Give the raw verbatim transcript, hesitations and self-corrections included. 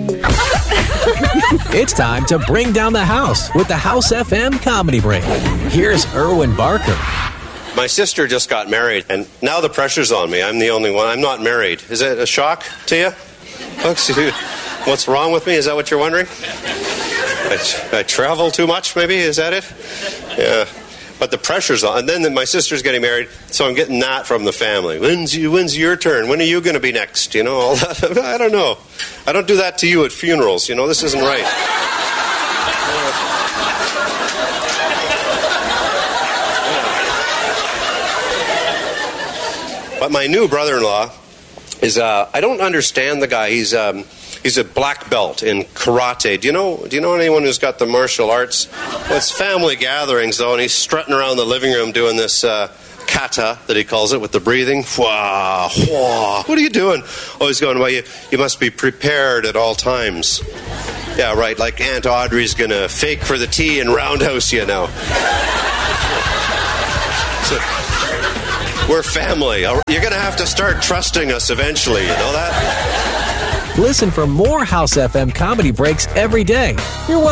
It's time to bring down the house with the House F M Comedy Break. Here's Erwin Barker. My sister just got married, and now the pressure's on me. I'm the only one. I'm not married. Is it a shock to you? Folks, what's wrong with me? Is that what you're wondering? I, I travel too much, maybe? Is that it? Yeah. But the pressure's on. And then my sister's getting married, so I'm getting that from the family. When's, you, when's your turn? When are you going to be next? You know, all that. I don't know. I don't do that to you at funerals. You know, this isn't right. But my new brother-in-law is, uh, I don't understand the guy. He's um, he's a black belt in karate. Do you know Do you know anyone who's got the martial arts? Well, it's family gatherings, though, and he's strutting around the living room doing this uh, kata, that he calls it, with the breathing. Hua, hua. What are you doing? Oh, he's going, well, you, you must be prepared at all times. Yeah, right, like Aunt Audrey's going to fake for the tea and roundhouse you now. So, we're family. You're going to have to start trusting us eventually, you know that? Listen for more House F M Comedy Breaks every day. You're welcome.